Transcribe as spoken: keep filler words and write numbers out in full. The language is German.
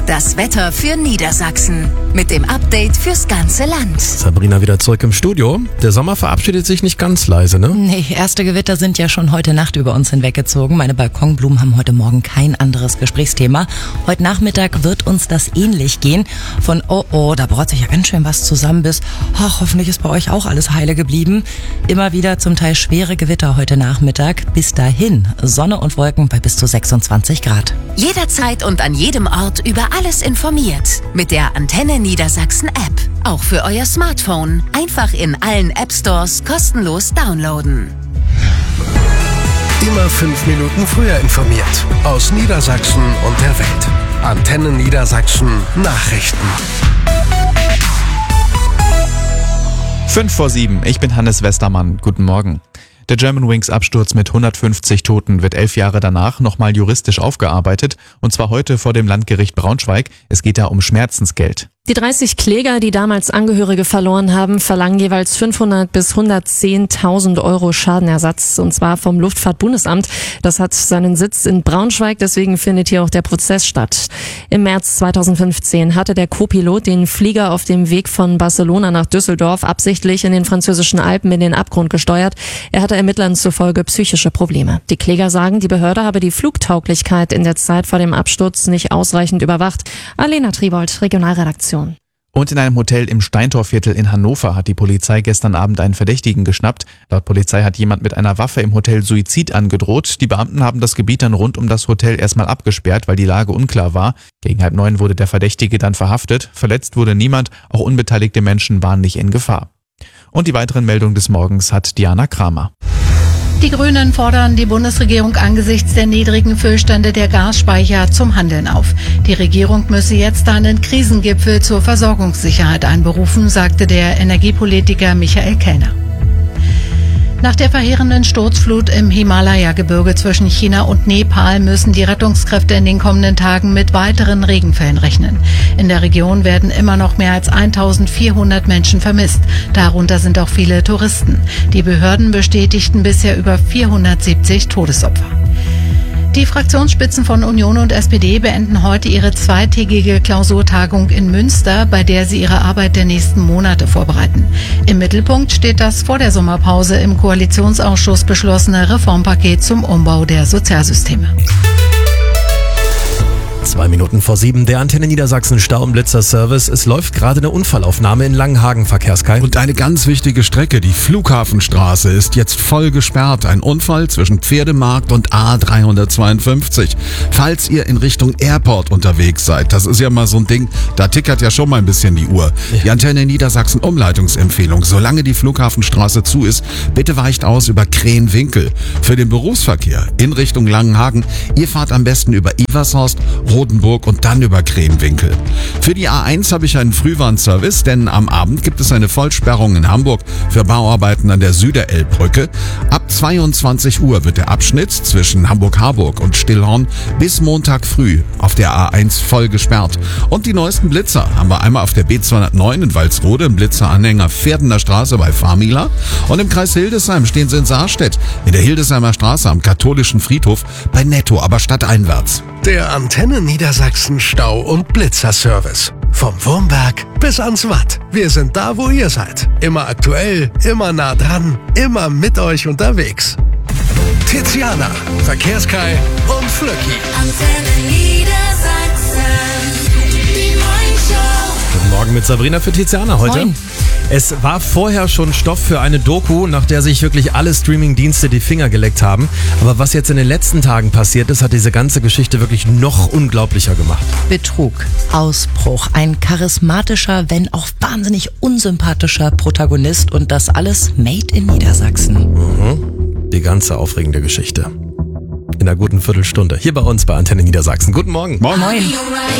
Das Wetter für Niedersachsen. Mit dem Update fürs ganze Land. Sabrina wieder zurück im Studio. Der Sommer verabschiedet sich nicht ganz leise, ne? Nee, erste Gewitter sind ja schon heute Nacht über uns hinweggezogen. Meine Balkonblumen haben heute Morgen kein anderes Gesprächsthema. Heute Nachmittag wird uns das ähnlich gehen. Von oh oh, da braut sich ja ganz schön was zusammen bis ach, hoffentlich ist bei euch auch alles heile geblieben. Immer wieder zum Teil schwere Gewitter heute Nachmittag. Bis dahin Sonne und Wolken bei bis zu sechsundzwanzig Grad. Jederzeit und an jedem Ort über alles informiert. Mit der Antenne Niedersachsen App. Auch für euer Smartphone. Einfach in allen App Stores kostenlos downloaden. Immer fünf Minuten früher informiert. Aus Niedersachsen und der Welt. Antenne Niedersachsen Nachrichten. Fünf vor sieben. Ich bin Hannes Westermann. Guten Morgen. Der Germanwings-Absturz mit hundertfünfzig Toten wird elf Jahre danach nochmal juristisch aufgearbeitet, und zwar heute vor dem Landgericht Braunschweig. Es geht da um Schmerzensgeld. Die dreißig Kläger, die damals Angehörige verloren haben, verlangen jeweils fünfhundert bis hundertzehntausend Euro Schadenersatz, und zwar vom Luftfahrtbundesamt. Das hat seinen Sitz in Braunschweig, deswegen findet hier auch der Prozess statt. Im März zweitausendfünfzehn hatte der Co-Pilot den Flieger auf dem Weg von Barcelona nach Düsseldorf absichtlich in den französischen Alpen in den Abgrund gesteuert. Er hatte Ermittlern zufolge psychische Probleme. Die Kläger sagen, die Behörde habe die Flugtauglichkeit in der Zeit vor dem Absturz nicht ausreichend überwacht. Alena Triebold, Regionalredaktion. Und in einem Hotel im Steintorviertel in Hannover hat die Polizei gestern Abend einen Verdächtigen geschnappt. Laut Polizei hat jemand mit einer Waffe im Hotel Suizid angedroht. Die Beamten haben das Gebiet dann rund um das Hotel erstmal abgesperrt, weil die Lage unklar war. Gegen halb neun wurde der Verdächtige dann verhaftet. Verletzt wurde niemand, auch unbeteiligte Menschen waren nicht in Gefahr. Und die weiteren Meldungen des Morgens hat Diana Kramer. Die Grünen fordern die Bundesregierung angesichts der niedrigen Füllstände der Gasspeicher zum Handeln auf. Die Regierung müsse jetzt einen Krisengipfel zur Versorgungssicherheit einberufen, sagte der Energiepolitiker Michael Kellner. Nach der verheerenden Sturzflut im Himalaya-Gebirge zwischen China und Nepal müssen die Rettungskräfte in den kommenden Tagen mit weiteren Regenfällen rechnen. In der Region werden immer noch mehr als eintausendvierhundert Menschen vermisst. Darunter sind auch viele Touristen. Die Behörden bestätigten bisher über vierhundertsiebzig Todesopfer. Die Fraktionsspitzen von Union und S P D beenden heute ihre zweitägige Klausurtagung in Münster, bei der sie ihre Arbeit der nächsten Monate vorbereiten. Im Mittelpunkt steht das vor der Sommerpause im Koalitionsausschuss beschlossene Reformpaket zum Umbau der Sozialsysteme. Zwei Minuten vor sieben, der Antenne Niedersachsen Staublitzer-Service. Es läuft gerade eine Unfallaufnahme in Langenhagen, Verkehrskai. Und eine ganz wichtige Strecke, die Flughafenstraße, ist jetzt voll gesperrt. Ein Unfall zwischen Pferdemarkt und A dreihundertzweiundfünfzig. Falls ihr in Richtung Airport unterwegs seid, das ist ja mal so ein Ding, da tickert ja schon mal ein bisschen die Uhr. Ja. Die Antenne Niedersachsen Umleitungsempfehlung: Solange die Flughafenstraße zu ist, bitte weicht aus über Krähenwinkel. Für den Berufsverkehr in Richtung Langenhagen, ihr fahrt am besten über Ivershorst, Rotenburg und dann über Krähenwinkel. Für die A eins habe ich einen Frühwarnservice, denn am Abend gibt es eine Vollsperrung in Hamburg für Bauarbeiten an der Süderelbbrücke. Ab zweiundzwanzig Uhr wird der Abschnitt zwischen Hamburg-Harburg und Stillhorn bis Montag früh auf der A eins voll gesperrt. Und die neuesten Blitzer haben wir einmal auf der B zweihundertneun in Walsrode im Blitzeranhänger Pferdener Straße bei Famila, und im Kreis Hildesheim stehen sie in Saarstedt in der Hildesheimer Straße am katholischen Friedhof bei Netto, aber stadteinwärts. Der Antenne Niedersachsen Stau- und Blitzerservice. Vom Wurmberg bis ans Watt. Wir sind da, wo ihr seid. Immer aktuell, immer nah dran, immer mit euch unterwegs. Tiziana, Verkehrskai und Flöcki. Antenne Niedersachsen. Die Morningshow. Guten Morgen mit Sabrina für Tiziana heute. Moin. Es war vorher schon Stoff für eine Doku, nach der sich wirklich alle Streaming-Dienste die Finger geleckt haben. Aber was jetzt in den letzten Tagen passiert ist, hat diese ganze Geschichte wirklich noch unglaublicher gemacht. Betrug, Ausbruch, ein charismatischer, wenn auch wahnsinnig unsympathischer Protagonist, und das alles made in Niedersachsen. Mhm. Die ganze aufregende Geschichte. In einer guten Viertelstunde. Hier bei uns bei Antenne Niedersachsen. Guten Morgen. Moin. Moin.